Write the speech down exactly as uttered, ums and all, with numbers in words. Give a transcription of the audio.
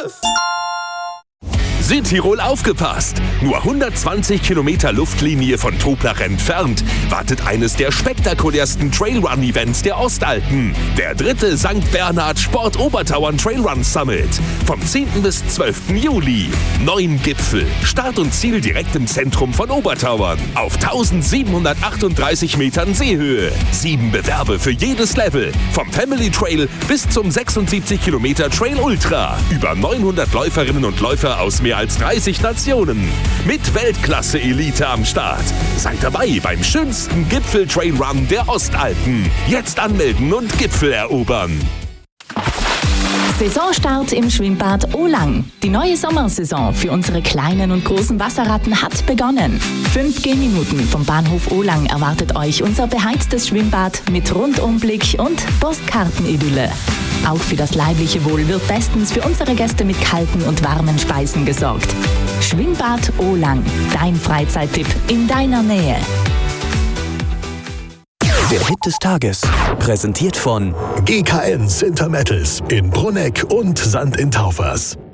Golf! Südtirol aufgepasst! Nur hundertzwanzig Kilometer Luftlinie von Toblach entfernt wartet eines der spektakulärsten Trailrun-Events der Ostalpen. Der dritte Sankt Bernhard Sport Obertauern Trailrun Summit. Vom zehnten bis zwölften Juli. Neun Gipfel. Start und Ziel direkt im Zentrum von Obertauern. Auf tausendsiebenhundertachtunddreißig Metern Seehöhe. Sieben Bewerbe für jedes Level. Vom Family Trail bis zum sechsundsiebzig Kilometer Trail Ultra. Über neunhundert Läuferinnen und Läufer aus mehr als dreißig Nationen. Mit Weltklasse-Elite am Start. Seid dabei beim schönsten Gipfel-Trailrun der Ostalpen. Jetzt anmelden und Gipfel erobern. Saisonstart im Schwimmbad Ohlang. Die neue Sommersaison für unsere kleinen und großen Wasserratten hat begonnen. Fünf Gehminuten vom Bahnhof Ohlang erwartet euch unser beheiztes Schwimmbad mit Rundumblick und Postkartenidylle. Auch für das leibliche Wohl wird bestens für unsere Gäste mit kalten und warmen Speisen gesorgt. Schwimmbad Ohlang, dein Freizeittipp in deiner Nähe. Der Hit des Tages, präsentiert von G K N Sintermettels in Brunneck und Sand in Taufers.